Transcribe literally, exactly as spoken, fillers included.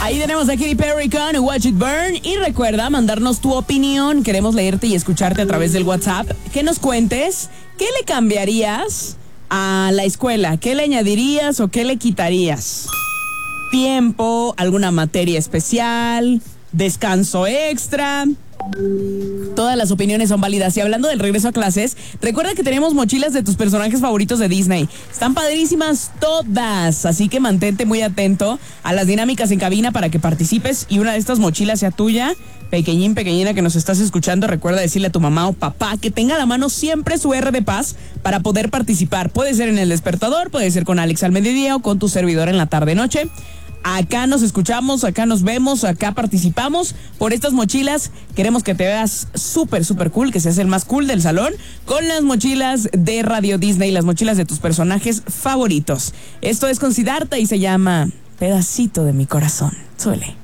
Ahí tenemos a Katy Perry con Watch It Burn. Y recuerda mandarnos tu opinión. Queremos leerte y escucharte a través del WhatsApp. Que nos cuentes qué le cambiarías a la escuela. ¿Qué le añadirías o qué le quitarías? Tiempo, alguna materia especial, descanso extra. Todas las opiniones son válidas. Y hablando del regreso a clases, recuerda que tenemos mochilas de tus personajes favoritos de Disney. Están padrísimas todas, así que mantente muy atento a las dinámicas en cabina para que participes y una de estas mochilas sea tuya. Pequeñín, pequeñina que nos estás escuchando, recuerda decirle a tu mamá o papá que tenga a la mano siempre su R de paz para poder participar. Puede ser en el despertador, puede ser con Alex al mediodía o con tu servidor en la tarde-noche. Acá nos escuchamos, acá nos vemos, acá participamos por estas mochilas. Queremos que te veas súper, súper cool, que seas el más cool del salón con las mochilas de Radio Disney, las mochilas de tus personajes favoritos. Esto es con Siddhartha y se llama Pedacito de mi corazón. Suele.